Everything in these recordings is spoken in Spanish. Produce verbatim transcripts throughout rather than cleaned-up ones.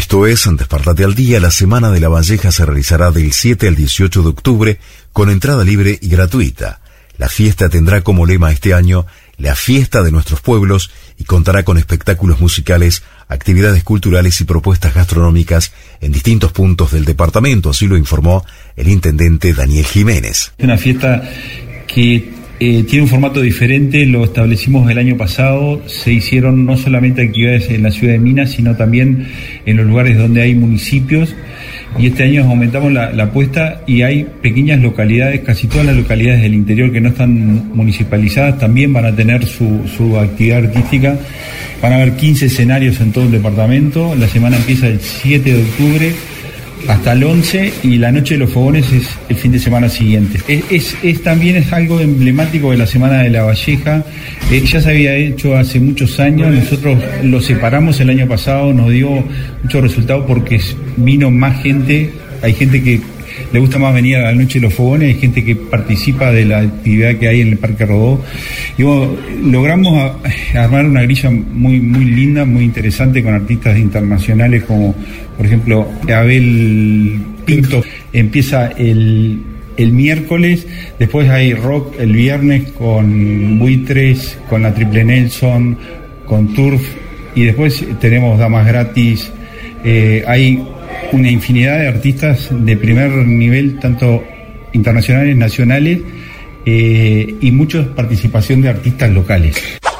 Esto es Despertate al Día. La Semana de la Valleja se realizará del siete al dieciocho de octubre con entrada libre y gratuita. La fiesta tendrá como lema este año la fiesta de nuestros pueblos y contará con espectáculos musicales, actividades culturales y propuestas gastronómicas en distintos puntos del departamento, así lo informó el intendente Daniel Jiménez. Es una fiesta que eh, tiene un formato diferente, lo establecimos el año pasado, se hicieron no solamente actividades en la ciudad de Minas, sino también en los lugares donde hay municipios, y este año aumentamos la, la apuesta y hay pequeñas localidades, casi todas las localidades del interior que no están municipalizadas también van a tener su, su actividad artística. Van a haber quince escenarios en todo el departamento. La semana empieza el siete de octubre hasta el once y la noche de los fogones es el fin de semana siguiente. Es, es, es también es algo emblemático de la Semana de la Valleja. Eh, ya se había hecho hace muchos años, nosotros lo separamos el año pasado, nos dio mucho resultado porque vino más gente, hay gente que le gusta más venir a la noche de los fogones, hay gente que participa de la actividad que hay en el Parque Rodó. Y bueno, logramos a, armar una grilla muy, muy linda, muy interesante con artistas internacionales como, por ejemplo, Abel Pinto. Empieza el, el miércoles, después hay rock el viernes con Buitres, con la Triple Nelson, con Turf, y después tenemos damas gratis. Eh, hay una infinidad de artistas de primer nivel, tanto internacionales, nacionales, eh, y mucha participación de artistas locales.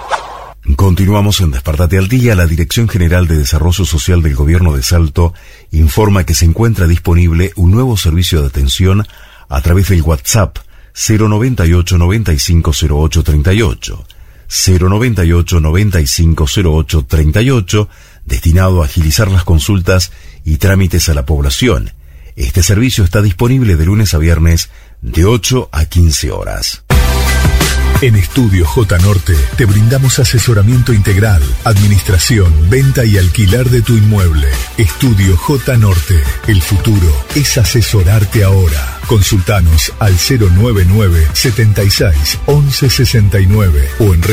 Continuamos en Despertate al Día. La Dirección General de Desarrollo Social del Gobierno de Salto informa que se encuentra disponible un nuevo servicio de atención a través del WhatsApp cero noventa y ocho noventa y cinco cero ocho treinta y ocho, cero noventa y ocho noventa y cinco cero ocho treinta y ocho, destinado a agilizar las consultas y trámites a la población. Este servicio está disponible de lunes a viernes de ocho a quince horas. En Estudio J Norte te brindamos asesoramiento integral, administración, venta y alquiler de tu inmueble. Estudio J Norte. El futuro es asesorarte ahora. Consultanos al cero nueve nueve setenta y seis once sesenta y nueve o en